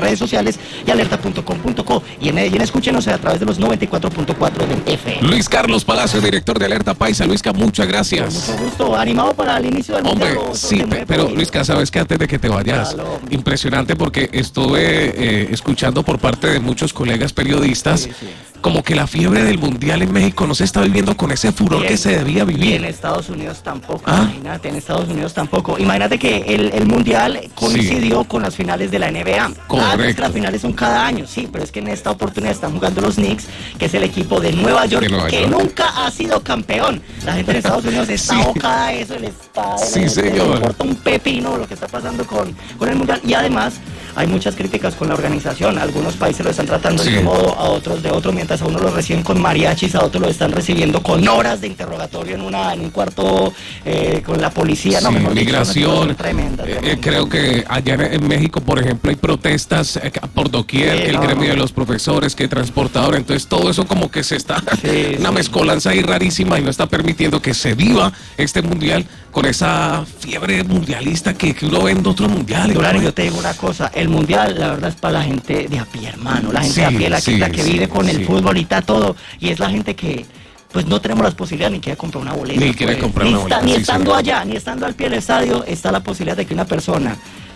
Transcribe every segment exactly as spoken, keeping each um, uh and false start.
redes sociales y alerta punto com punto co. Y en Medellín escúchenos a través de los noventa y cuatro punto cuatro del F M. Luis Carlos Palacio, director de Alerta Paisa. Luisca, muchas gracias. Con mucho gusto, animado para el inicio del Hombre, mundial. sí, pe pero Luisca, sabes que antes de que te vayas, claro, impresionante porque estuve eh, escuchando por parte de muchos colegas periodistas, sí, sí, como que la fiebre del mundial en México no se está viviendo con ese furor que se debía vivir. Y en Estados Unidos tampoco, ¿ah? Imagínate, en Estados Unidos tampoco. Imagínate que el, el mundial coincidió sí. con las finales de la N B A. Correcto. Ah, las finales son cada año, sí, pero es que en esta oportunidad están jugando los Knicks, que es el equipo de Nueva York, de Nueva que York. nunca ha sido campeón. La gente en Estados Unidos está sí. abocada a eso, les está, sí, les, señor. les importa un pepino lo que está pasando con, con el mundial. Y además hay muchas críticas con la organización. Algunos países lo están tratando sí. de un modo, a otros de otro, mientras a uno lo reciben con mariachis, a otros lo están recibiendo con horas de interrogatorio en una en un cuarto eh, con la policía. Sí, no, mejor migración. Dicho, tremenda, tremenda. Eh, creo que allá en México, por ejemplo, hay protestas eh, por doquier, sí, que no, el gremio no. de los profesores, que transportadores, entonces todo eso como que se está, sí, una sí. mezcolanza ahí rarísima y no está permitiendo que se viva este mundial con esa fiebre mundialista que, que uno ve en otros mundiales. Claro, yo te digo una cosa, el mundial la verdad es para la gente de a pie, hermano, la gente sí, de a pie, la, sí, la que sí, vive con sí. el fútbol y está todo, y es la gente que pues no tenemos las posibilidades ni quiere comprar una boleta. Ni quiere pues, comprar ni una está, boleta. Ni sí, estando sí. allá, ni estando al pie del estadio, está la posibilidad de que una persona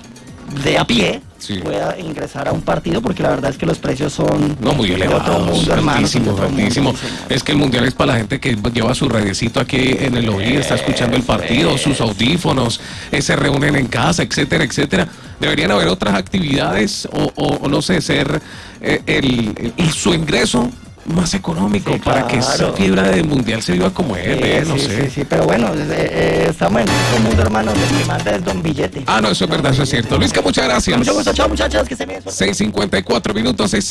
de a pie sí. pueda ingresar a un partido, porque la verdad es que los precios son no muy elevados, otro mundo, hermano, altísimo, altísimo. Mundo, es que el mundial es para la gente que lleva su radiecito aquí en el oído, está escuchando el partido, sus audífonos, eh, se reúnen en casa, etcétera, etcétera. Deberían haber otras actividades o, o, o no sé, ser eh, el, el, el su ingreso más económico sí, para claro. que esa fiebre del mundial se viva como es, sí, eh, no sí, sé. Sí, sí, pero bueno, eh, eh, estamos en otro mundo, hermano, el que manda es Don Billete. Ah, no, eso es verdad, eso es cierto. Luisca, muchas gracias. Mucho gusto, chao muchachas, que se me seis cincuenta y cuatro minutos, es